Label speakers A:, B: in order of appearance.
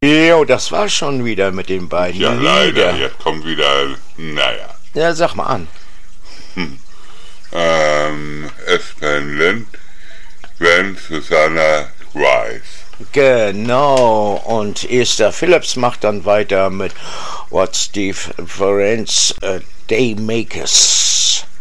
A: Jo, das war schon wieder mit den beiden
B: Ja, leider,
A: Lieder.
B: jetzt kommt wieder, naja.
A: Ja, sag mal an.
B: Aspen Lind, Gwen Susanna Rice.
A: Genau, und Esther Phillips macht dann weiter mit What Steve Ferenc Daymakers.